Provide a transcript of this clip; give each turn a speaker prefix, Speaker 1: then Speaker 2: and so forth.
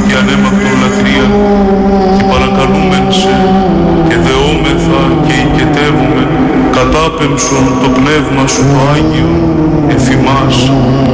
Speaker 1: και ανέμακτον λατρεία, και παρακαλούμεν σε, και δεόμεθα και οικετεύομεν, κατάπεμψον το πνεύμα σου το Άγιο, εφ' ημάς.